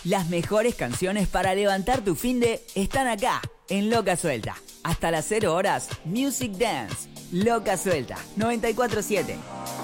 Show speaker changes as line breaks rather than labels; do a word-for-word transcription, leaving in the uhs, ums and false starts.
Las mejores canciones para levantar tu finde están acá, en Loca Suelta. Hasta las cero horas, Music Dance. Loca Suelta, noventa y cuatro siete.